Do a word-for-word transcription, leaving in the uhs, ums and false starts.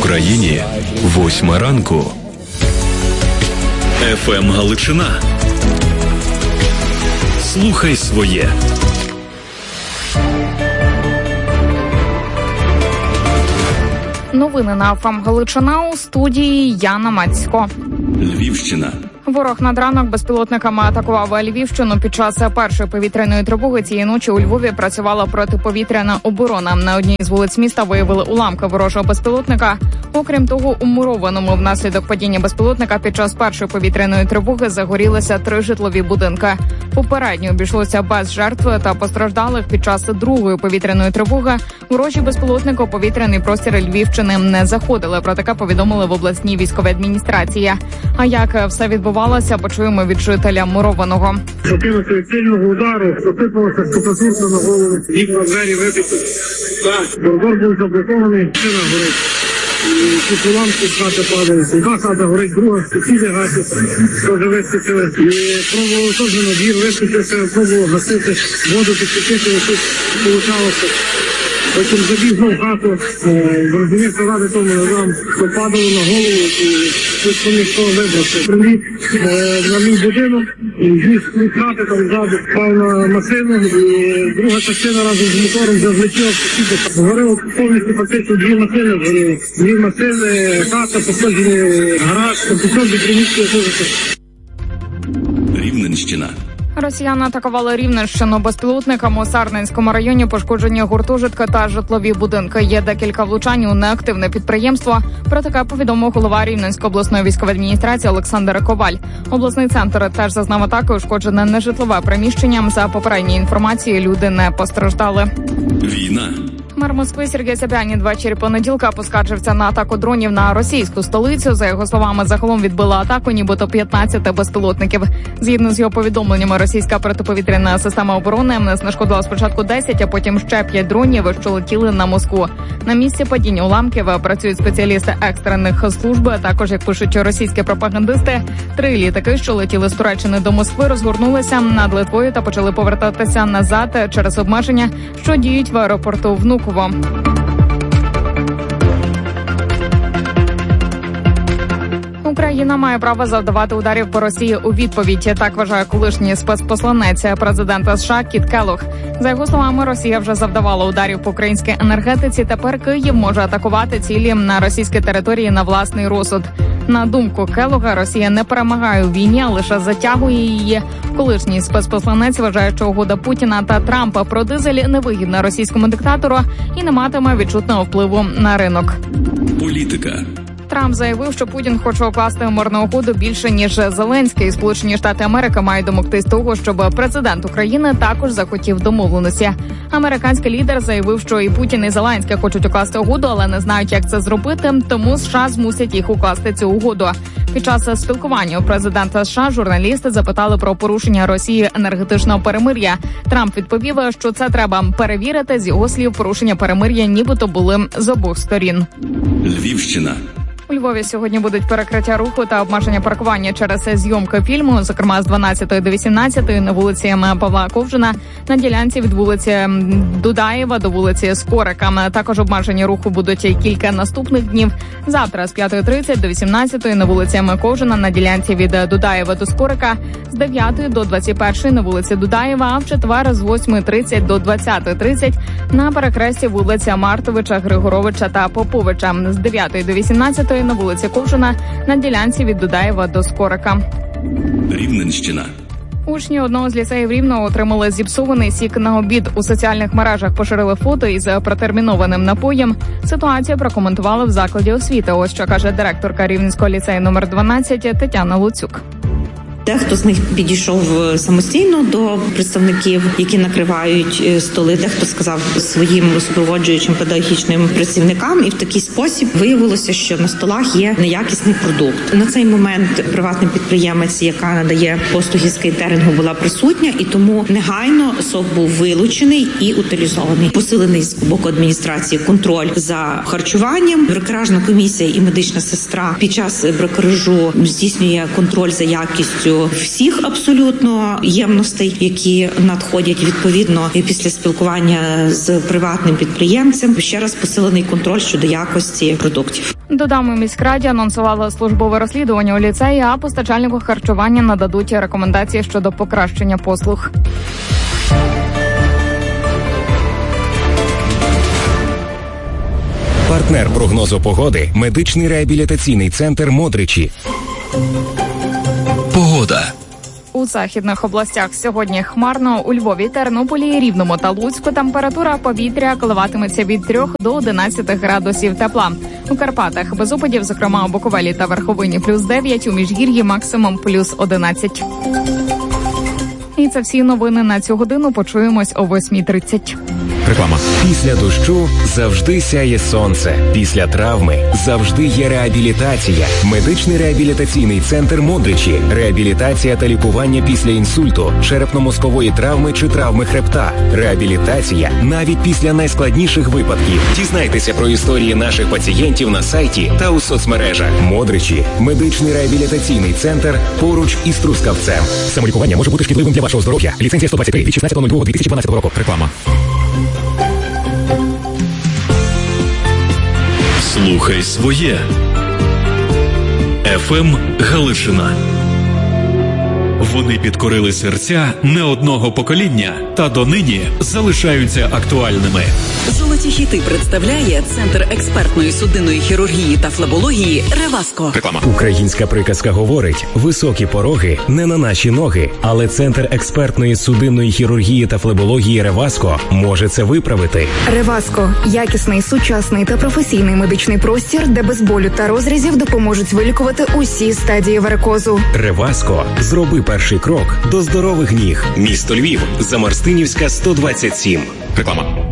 Україні восьма ранку. еф ем Галичина. Слухай своє. Новини на еф ем Галичина, у студії Яна Мацько. Львівщина. Ворог над ранок безпілотниками атакував Львівщину. Під час першої повітряної тривоги цієї ночі у Львові працювала протиповітряна оборона. На одній з вулиць міста виявили уламки ворожого безпілотника. Окрім того, у Мурованому внаслідок падіння безпілотника під час першої повітряної тривоги загорілися три житлові будинки. Попередньо обійшлося без жертв та постраждалих. Під час другої повітряної тривоги ворожі безпілотники у повітряний простір Львівщини не заходили. Про таке повідомили в обласній військовій адміністрації. А як все відбувалося, почуємо від жителя Мурованого. Покинути сильного удару, посипалося штукатурка на голову, вікна, двері вибиті. Так, коридор був заблокований, машина горить. І ці уламки з хати падали. Одна хата горить, друга, сусіди гасять, теж вискочили. І пробували теж на двір вискочити, пробували гасити, воду підкипити, щось получалося. Потім забіг в хату, розумів сказати тому нам, що падало на голову і щось поміж того вибрався. Приліт на мій будинок, і з хати там ззаду впав на машину, і друга частина разом з мотором зазлетіла в сусіди. Згоріло повністю фактично дві машини згоріли. Дві машини, хата, пошкоджений гараж, пошкоджені приміщення теж. Рівненщина. Росіяни атакували Рівненщину безпілотниками. У Сарненському районі пошкоджені гуртожитки та житлові будинки. Є декілька влучань у неактивне підприємство. Про таке повідомив голова Рівненської обласної військової адміністрації Олександр Коваль. Обласний центр теж зазнав атаки, ушкоджене нежитлове приміщення. За попередньою інформацією, люди не постраждали. Війна. Мер Москви Сергій Собянін ввечері понеділка поскаржився на атаку дронів на російську столицю. За його словами, загалом відбила атаку нібито п'ятнадцять безпілотників. Згідно з його повідомленнями, російська протиповітряна система оборони знешкодила спочатку десять, а потім ще п'ять дронів, що летіли на Москву. На місці падіння уламків працюють спеціалісти екстрених служб. А також, як пишуть російські пропагандисти, три літаки, що летіли з Туреччини до Москви, розгорнулися над Литвою та почали повертатися назад через обмеження, що діють в аеропорту Внуково. Україна має право завдавати ударів по Росії у відповідь. Так вважає колишній спецпосланець президента США Кіт Келлог. За його словами, Росія вже завдавала ударів по українській енергетиці. Тепер Київ може атакувати цілі на російській території на власний розсуд. На думку Келлога, Росія не перемагає у війні, а лише затягує її. Колишній спецпосланець вважає, що угода Путіна та Трампа про дизель невигідна російському диктатору і не матиме відчутного впливу на ринок. Політика. Трамп заявив, що Путін хоче укласти мирну угоду більше, ніж Зеленський. Сполучені Штати Америки мають домогтись того, щоб президент України також захотів домовленості. Американський лідер заявив, що і Путін, і Зеленський хочуть укласти угоду, але не знають, як це зробити, тому США змусять їх укласти цю угоду. Під час спілкування у президента США журналісти запитали про порушення Росії енергетичного перемир'я. Трамп відповів, що це треба перевірити. З його слів, порушення перемир'я нібито були з обох сторін. Львівщина. У Львові сьогодні будуть перекриття руху та обмеження паркування через зйомки фільму, зокрема з дванадцятої до вісімнадцятої на вулиці Павла Ковжина, на ділянці від вулиці Дудаєва до вулиці Скорика. Також обмеження руху будуть кілька наступних днів. Завтра з п'ятої тридцять до вісімнадцятої на вулиці Ковжина на ділянці від Дудаєва до Скорика, з дев'ятої до двадцять першої на вулиці Дудаєва, а в четвер з восьмої тридцять до двадцятої тридцять на перехресті вулиця Мартовича, Григоровича та Поповича, з дев'ятої до вісімнадцятої на вулиці Ковжина на ділянці від Дудаєва до Скорика. Рівненщина. Учні одного з ліцеїв Рівного отримали зіпсований сік на обід. У соціальних мережах поширили фото із протермінованим напоєм. Ситуацію прокоментували в закладі освіти. Ось що каже директорка Рівненського ліцею номер дванадцять Тетяна Луцюк. Дехто з них підійшов самостійно до представників, які накривають столи. Дехто сказав своїм супроводжуючим педагогічним працівникам, і в такий спосіб виявилося, що на столах є неякісний продукт. На цей момент приватний підприємець, яка надає послуги з кейтерингу, була присутня, і тому негайно сок був вилучений і утилізований. Посилений з боку адміністрації контроль за харчуванням. Брокеражна комісія і медична сестра під час брокеражу здійснює контроль за якістю реєстрацію всіх абсолютно ємностей, які надходять відповідно після спілкування з приватним підприємцем. Ще раз посилений контроль щодо якості продуктів. Додамо, міськраді анонсували службове розслідування у ліцеї, а постачальнику харчування нададуть рекомендації щодо покращення послуг. Партнер прогнозу погоди – медичний реабілітаційний центр «Модричі». Погода. У західних областях сьогодні хмарно. У Львові, Тернополі, Рівному та Луцьку температура повітря коливатиметься від трьох до одинадцяти градусів тепла. У Карпатах без опадів, зокрема у Буковелі та Верховині плюс дев'ять, у Міжгір'ї максимум плюс одинадцять. І це всі новини на цю годину. Почуємось о восьмій тридцять. Реклама. Після дощу завжди сяє сонце. Після травми завжди є реабілітація. Медичний реабілітаційний центр «Модричі». Реабілітація та лікування після інсульту, черепно-мозкової травми чи травми хребта. Реабілітація навіть після найскладніших випадків. Дізнайтеся про історії наших пацієнтів на сайті та у соцмережах. «Модричі» – медичний реабілітаційний центр поруч із Трускавцем. Самолікування може бути шкідливим для вашого здоров'я. Ліцензія сто двадцять три від шістнадцятого лютого дві тисячі дванадцятого року. Реклама. Слухай своє. еф ем Галичина. Вони підкорили серця не одного покоління та донині залишаються актуальними. Золоті хіти представляє Центр експертної судинної хірургії та флебології «Реваско». Реклама. Українська приказка говорить: високі пороги не на наші ноги. Але Центр експертної судинної хірургії та флебології «Реваско» може це виправити. «Реваско» – якісний, сучасний та професійний медичний простір, де без болю та розрізів допоможуть вилікувати усі стадії варикозу. «Реваско» – зроби перший крок до здорових ніг. Місто Львів, Замарстинівська, сто двадцять сім. Реклама.